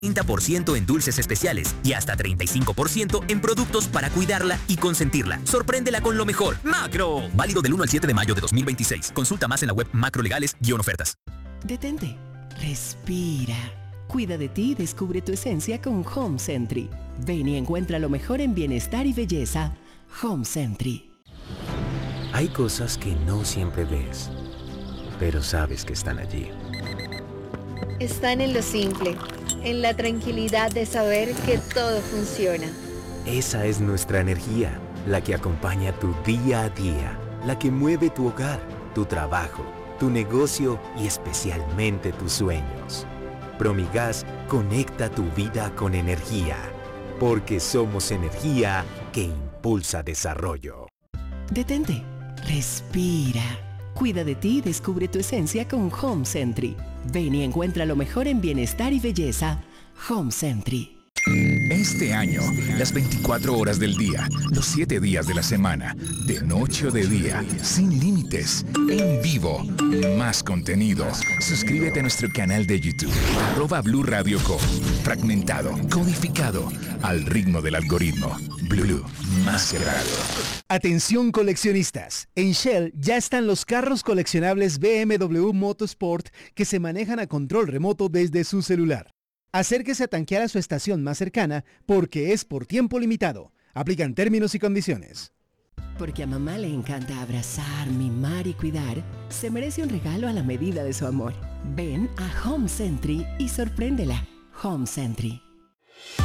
30% en dulces especiales y hasta 35% en productos para cuidarla y consentirla. Sorpréndela con lo mejor. ¡Macro! Válido del 1 al 7 de mayo de 2026. Consulta más en la web macrolegales-ofertas. Detente. Respira. Cuida de ti y descubre tu esencia con Home Sentry. Ven y encuentra lo mejor en bienestar y belleza. Home Sentry. Hay cosas que no siempre ves, pero sabes que están allí. Están en lo simple, en la tranquilidad de saber que todo funciona. Esa es nuestra energía, la que acompaña tu día a día, la que mueve tu hogar, tu trabajo, tu negocio y especialmente tus sueños. Promigas conecta tu vida con energía, porque somos energía que impulsa desarrollo. Detente. Respira. Cuida de ti y descubre tu esencia con Home Sentry. Ven y encuentra lo mejor en bienestar y belleza. Home Sentry. Este año, las 24 horas del día, los 7 días de la semana, de noche o de día, sin límites, en vivo, más contenido. Suscríbete a nuestro canal de YouTube, @Blue Radio Co. Fragmentado, codificado, al ritmo del algoritmo. Blue, más que radio. Atención coleccionistas, en Shell ya están los carros coleccionables BMW Motorsport que se manejan a control remoto desde su celular. Acérquese a tanquear a su estación más cercana porque es por tiempo limitado. Aplican términos y condiciones. Porque a mamá le encanta abrazar, mimar y cuidar, se merece un regalo a la medida de su amor. Ven a Home Sentry y sorpréndela. Home Sentry.